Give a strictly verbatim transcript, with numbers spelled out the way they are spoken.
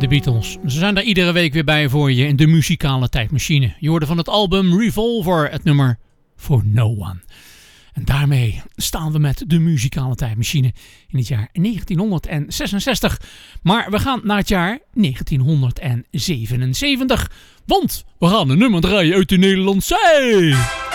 de Beatles. Ze zijn daar iedere week weer bij voor je in de muzikale tijdmachine. Je hoorde van het album Revolver het nummer For No One. En daarmee staan we met de muzikale tijdmachine in het jaar negentienhonderdzesenzestig. Maar we gaan naar het jaar negentienhonderdzevenenzeventig. Want we gaan een nummer draaien uit de Nederlandse.